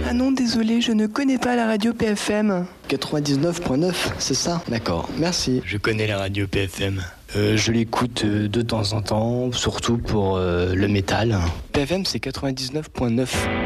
Ah non, désolé, je ne connais pas la radio PFM. 99.9, c'est ça? D'accord, merci. Je connais la radio PFM. Je l'écoute de temps en temps, surtout pour le métal. PFM, c'est 99.9.